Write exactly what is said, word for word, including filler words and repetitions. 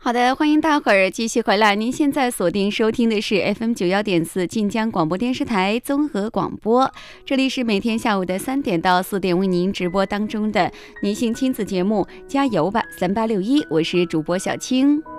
好的，欢迎大伙儿继续回来。您现在锁定收听的是 F M 九幺点四晋江广播电视台综合广播，这里是每天下午的三点到四点为您直播当中的女性亲子节目《加油吧三八六一》，我是主播小青。